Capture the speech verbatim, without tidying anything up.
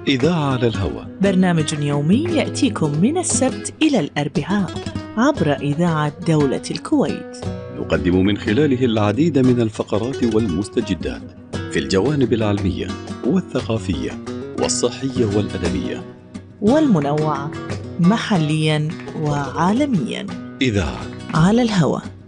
إذاعة على الهواء، برنامج يومي يأتيكم من السبت إلى الأربعاء عبر إذاعة دولة الكويت. نقدم من خلاله العديد من الفقرات والمستجدات في الجوانب العلمية والثقافية والصحية والأدبية والمنوعة محلياً وعالمياً. إذاعة على الهواء.